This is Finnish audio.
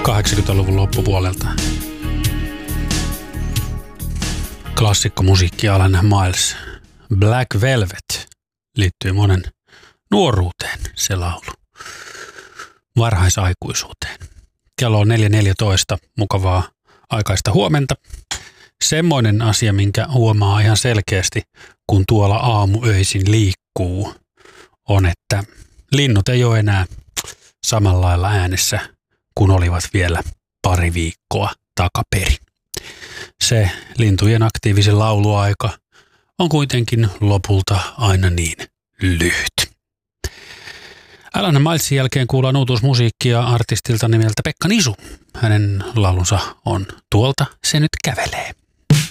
80-luvun loppupuolelta. Klassikkomusiikki Alan Miles. Black Velvet liittyy monen nuoruuteen, se laulu. Varhaisaikuisuuteen. Kello on 4.14. Mukavaa aikaista huomenta. Semmoinen asia, minkä huomaa ihan selkeästi, kun tuolla aamuöisin liikkuu, on, että linnut ei ole enää samalla lailla äänessä, kun olivat vielä pari viikkoa takaperin. Se lintujen aktiivisen lauluaika on kuitenkin lopulta aina niin lyhyt. Alan Milesin jälkeen kuullaan uutuusmusiikkia artistilta nimeltä Pekka Nisu. Hänen laulunsa on Tuolta se nyt kävelee.